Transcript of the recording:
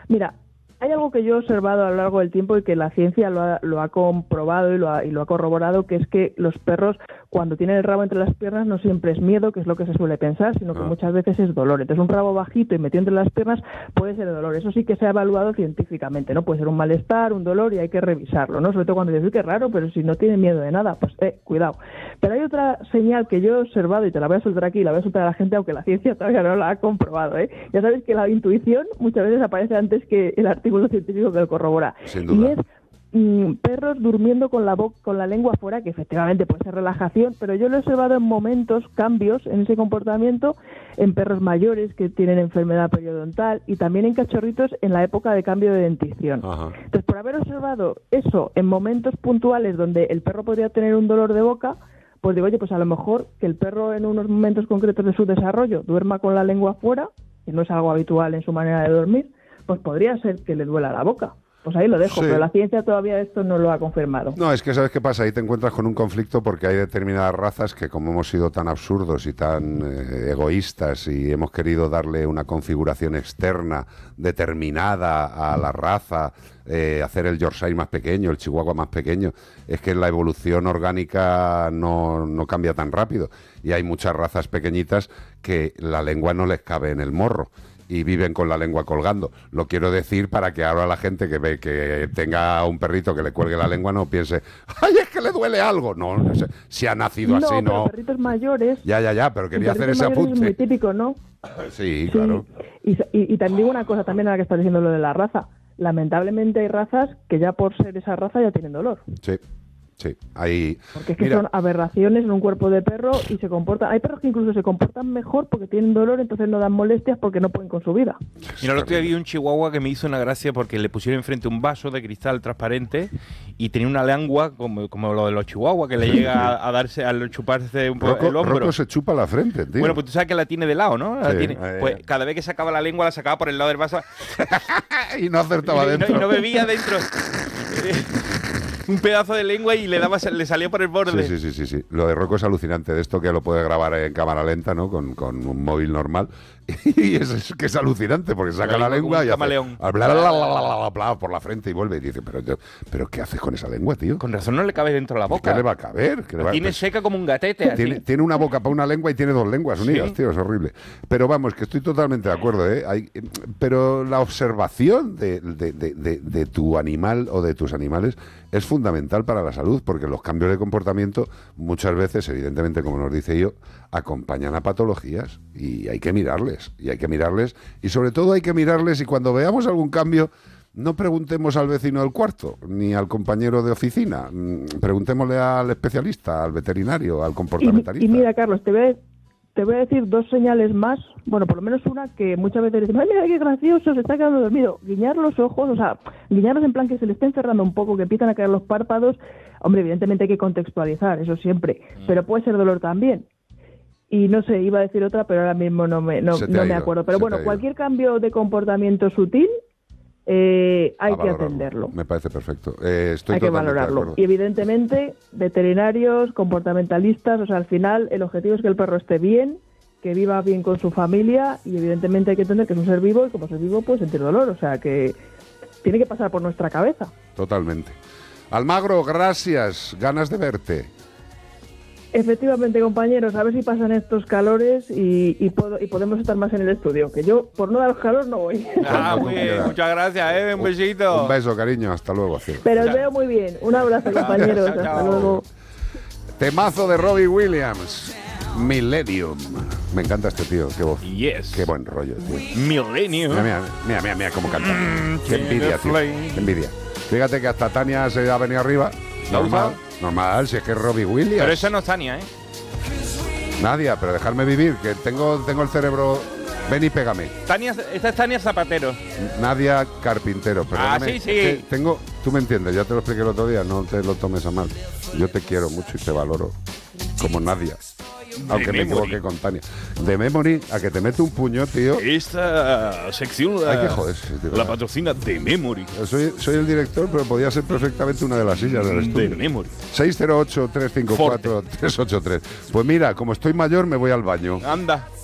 Mira, hay algo que yo he observado a lo largo del tiempo y que la ciencia lo ha comprobado y lo ha corroborado, que es que los perros, cuando tienen el rabo entre las piernas, no siempre es miedo, que es lo que se suele pensar, sino que muchas veces es dolor. Entonces, un rabo bajito y metido entre las piernas puede ser dolor. Eso sí que se ha evaluado científicamente, ¿no? Puede ser un malestar, un dolor, y hay que revisarlo, ¿no? Sobre todo cuando dices, uy, qué raro, pero si no tiene miedo de nada, pues cuidado. Pero hay otra señal que yo he observado, y te la voy a soltar aquí, y la voy a soltar a la gente, aunque la ciencia todavía no la ha comprobado, ¿eh? Ya sabes que la intuición muchas veces aparece antes que el artículo científico que lo corrobora. Sin duda. Y es perros durmiendo con la lengua fuera, que efectivamente puede ser relajación, pero yo lo he observado en momentos, cambios en ese comportamiento en perros mayores que tienen enfermedad periodontal y también en cachorritos en la época de cambio de dentición. Ajá. Entonces, por haber observado eso en momentos puntuales donde el perro podría tener un dolor de boca, pues digo, oye, pues a lo mejor que el perro en unos momentos concretos de su desarrollo duerma con la lengua fuera, que no es algo habitual en su manera de dormir, pues podría ser que le duela la boca. Pues ahí lo dejo, Sí. pero la ciencia todavía esto no lo ha confirmado. No, es que ¿sabes qué pasa? Ahí te encuentras con un conflicto porque hay determinadas razas que, como hemos sido tan absurdos y tan egoístas y hemos querido darle una configuración externa determinada a la raza, hacer el Yorkshire más pequeño, el Chihuahua más pequeño, es que la evolución orgánica no cambia tan rápido. Y hay muchas razas pequeñitas que la lengua no les cabe en el morro y viven con la lengua colgando. Lo quiero decir para que ahora la gente que ve que tenga un perrito que le cuelgue la lengua no piense, ¡ay, es que le duele algo! No sé, si ha nacido así, no. Pero perritos mayores... Ya, pero quería hacer ese apunte. Es muy típico, ¿no? Sí, claro. Y también digo una cosa, también ahora que estás diciendo lo de la raza. Lamentablemente hay razas que ya por ser esa raza ya tienen dolor. Sí. Hay... Porque es que son aberraciones en un cuerpo de perro y se comportan... Hay perros que incluso se comportan mejor porque tienen dolor, entonces no dan molestias porque no pueden con su vida. Mira, el otro día vi un chihuahua que me hizo una gracia porque le pusieron enfrente un vaso de cristal transparente y tenía una lengua como lo de los chihuahuas, que le llega a darse, al chuparse un poco el hombro. Rocco se chupa la frente, tío. Bueno, pues tú sabes que la tiene de lado, ¿no? Sí. Pues cada vez que sacaba la lengua la sacaba por el lado del vaso y no acertaba dentro. Y no bebía dentro. Un pedazo de lengua y le salía por el borde. Sí. Lo de Rocco es alucinante. De esto que lo puede grabar en cámara lenta, ¿no? Con un móvil normal. Y es que es alucinante porque saca la lengua y hace por la frente y vuelve y dice, pero ¿qué haces con esa lengua, tío? Con razón no le cabe dentro de la boca. ¿Qué le va a caber? Tiene seca como un gatete. Tiene una boca para una lengua y tiene dos lenguas unidas, tío, es horrible. Pero vamos, que estoy totalmente de acuerdo, ¿eh? Pero la observación de tu animal o de tus animales es fundamental para la salud, porque los cambios de comportamiento muchas veces, evidentemente, como nos dice yo, acompañan a patologías y hay que mirarles, y sobre todo hay que mirarles, y cuando veamos algún cambio no preguntemos al vecino del cuarto ni al compañero de oficina, preguntémosle al especialista, al veterinario, al comportamentalista. Y mira, Carlos, te voy a decir dos señales más, bueno, por lo menos una que muchas veces decimos, ¡ay, mira qué gracioso, se está quedando dormido! Guiñar los ojos, o sea, guiñarlos en plan que se le estén cerrando un poco, que empiezan a caer los párpados. Hombre, evidentemente hay que contextualizar, eso siempre, pero puede ser dolor también. Y no sé, iba a decir otra, pero ahora mismo no me acuerdo. Pero bueno, cualquier cambio de comportamiento sutil hay que atenderlo. Me parece perfecto. Hay que valorarlo. Y evidentemente, veterinarios, comportamentalistas, o sea, al final el objetivo es que el perro esté bien, que viva bien con su familia, y evidentemente hay que entender que es un ser vivo y como ser vivo puede sentir dolor, o sea que tiene que pasar por nuestra cabeza. Totalmente. Almagro, gracias, ganas de verte. Efectivamente, compañeros, a ver si pasan estos calores y podemos estar más en el estudio, que yo, por no daros calor, no voy. Muy bien, muchas gracias, un besito. Un beso, cariño, hasta luego. Cielo. Pero os veo muy bien. Un abrazo, compañeros, hasta luego. Temazo de Robbie Williams, Millennium. Me encanta este tío, qué voz. Yes. Qué buen rollo, tío. Millennium. Mira cómo canta. Qué envidia, tío. Qué envidia. Fíjate que hasta Tania se ha venido arriba. Normal, si es que es Robbie Williams. Pero esa no es Tania, ¿eh? Nadia, pero dejarme vivir, que tengo el cerebro... Ven y pégame. Esta es Tania Zapatero. Nadia Carpintero, perdóname. Sí. Tú me entiendes, ya te lo expliqué el otro día, no te lo tomes a mal. Yo te quiero mucho y te valoro como Nadia. Aunque me equivoqué con Tania. De Memory, a que te mete un puño, tío. Esta sección la patrocina de Memory. Soy el director, pero podía ser perfectamente una de las sillas del estudio. De Memory. 608-354-383. Pues mira, como estoy mayor, me voy al baño. Anda.